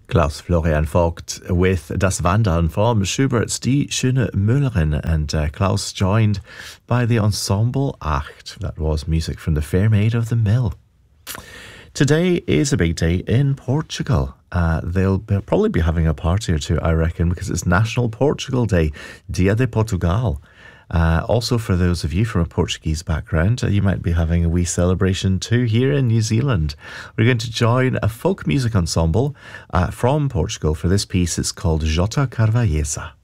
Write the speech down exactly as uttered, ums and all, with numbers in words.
Klaus Florian Vogt with Das Wandern from Schubert's Die Schöne Müllerin, and uh, Klaus joined by the Ensemble Acht. That was music from the Fair Maid of the Mill. Today is a big day in Portugal. Uh, they'll be, probably be having a party or two, I reckon, because it's National Portugal Day, Dia de Portugal. Uh, also, for those of you from a Portuguese background, uh, you might be having a wee celebration too here in New Zealand. We're going to join a folk music ensemble uh, from Portugal for this piece. It's called Jota Carvalhesa.